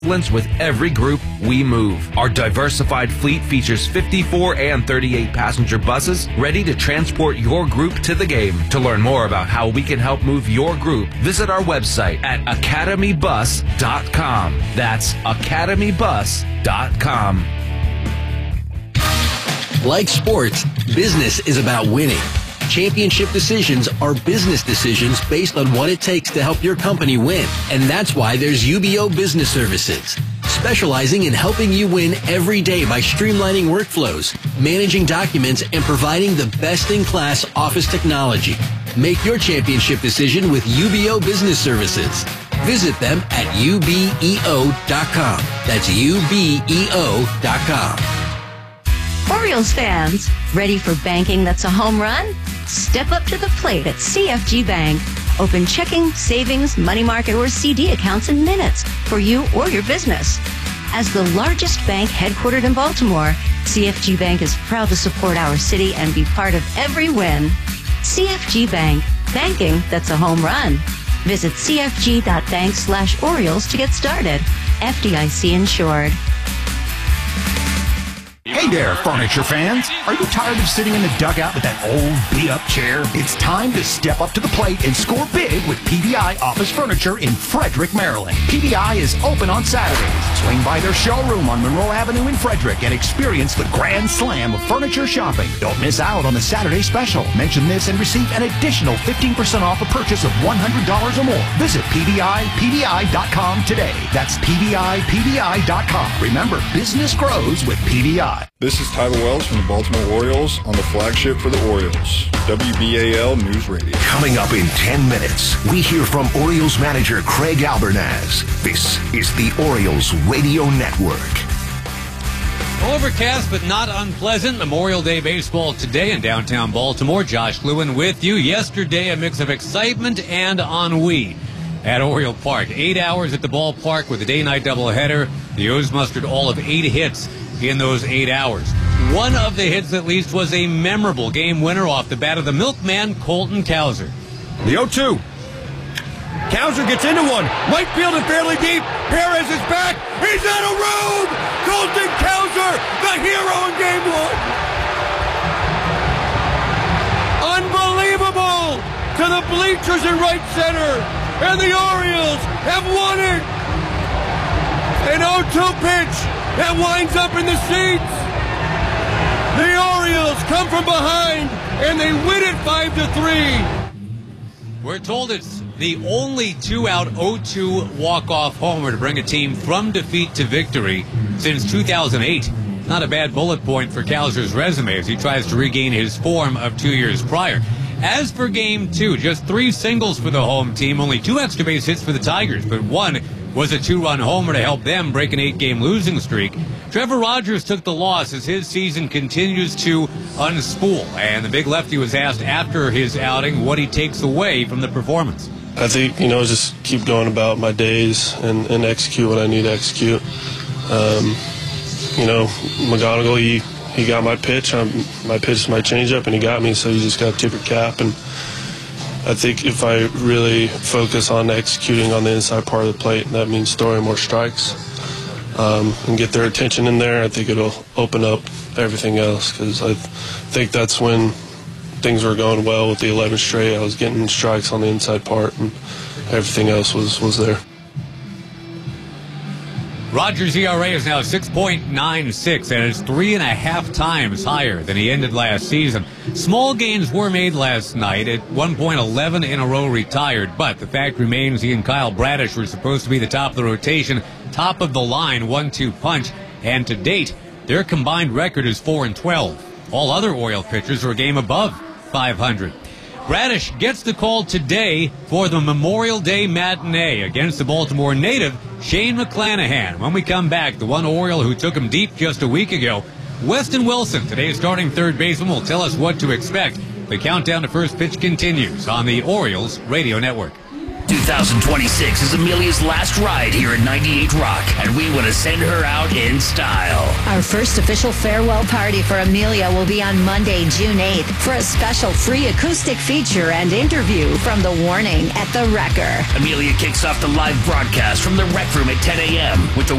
With every group we move. Our diversified fleet features 54 and 38 passenger buses ready to transport your group to the game. To learn more about how we can help move your group, visit our website at academybus.com. That's academybus.com. Like sports, business is about winning. Championship decisions are business decisions based on what it takes to help your company win. And that's why there's UBO Business Services, specializing in helping you win every day by streamlining workflows, managing documents, and providing the best-in-class office technology. Make your championship decision with UBO Business Services. Visit them at ubeo.com. That's ubeo.com. Orioles fans, ready for banking that's a home run? Step up to the plate at CFG Bank. Open checking, savings, money market, or CD accounts in minutes for you or your business. As the largest bank headquartered in Baltimore, CFG Bank is proud to support our city and be part of every win. CFG Bank, banking that's a home run. Visit cfg.bank/Orioles to get started. FDIC insured. Hey there, furniture fans. Are you tired of sitting in the dugout with that old beat-up chair? It's time to step up to the plate and score big with PBI Office Furniture in Frederick, Maryland. PBI is open on Saturdays. Swing by their showroom on Monroe Avenue in Frederick and experience the grand slam of furniture shopping. Don't miss out on the Saturday special. Mention this and receive an additional 15% off a purchase of $100 or more. Visit PBI.com today. That's PBI.com. Remember, business grows with PBI. This is Tyler Wells from the Baltimore Orioles on the flagship for the Orioles, WBAL News Radio. Coming up in 10 minutes, we hear from Orioles manager Craig Albernaz. This is the Orioles Radio Network. Overcast but not unpleasant. Memorial Day baseball today in downtown Baltimore. Josh Lewin with you. Yesterday, a mix of excitement and ennui at Oriole Park. 8 hours at the ballpark with a day-night doubleheader. The O's mustered all of 8 hits in those 8 hours. One of the hits, at least, was a memorable game winner off the bat of the milkman, Colton Cowser. The 0-2. Cowser gets into one. Right field and fairly deep. Perez is back. He's out of room. Colton Cowser, the hero in game one. Unbelievable. To the bleachers in right center. And the Orioles have won it. An 0-2 pitch that winds up in the seats. The Orioles come from behind and they win it 5-3. We're told it's the only 2-out 0-2 walk-off homer to bring a team from defeat to victory since 2008. Not a bad bullet point for Cowser's resume as he tries to regain his form of 2 years prior. As for Game 2, just 3 singles for the home team, only 2 extra base hits for the Tigers, but one was a 2-run homer to help them break an 8-game losing streak. Trevor Rogers took the loss as his season continues to unspool, and the big lefty was asked after his outing what he takes away from the performance. I think, just keep going about my days and execute what I need to execute. McGonigal, he got my pitch. My pitch is my changeup, and he got me, so you just got to tip your cap. And I think if I really focus on executing on the inside part of the plate, that means throwing more strikes, and get their attention in there, I think it'll open up everything else, because I think that's when things were going well with the 11 straight. I was getting strikes on the inside part, and everything else was there. Rogers' ERA is now 6.96, and it's 3.5 times higher than he ended last season. Small gains were made last night. At one point, 11 in a row retired, but the fact remains he and Kyle Bradish were supposed to be the top of the rotation, top of the line 1-2 punch, and to date, their combined record is 4-12. All other Oriole pitchers are a game above 500. Bradish gets the call today for the Memorial Day matinee against the Baltimore native, Shane McClanahan. When we come back, the one Oriole who took him deep just a week ago, Weston Wilson, today's starting third baseman, will tell us what to expect. The countdown to first pitch continues on the Orioles Radio Network. 2026 is Amelia's last ride here at 98 Rock, and we want to send her out in style. Our first official farewell party for Amelia will be on Monday, June 8th, for a special free acoustic feature and interview from The Warning at the Wrecker. Amelia kicks off the live broadcast from the Rec Room at 10 a.m. with the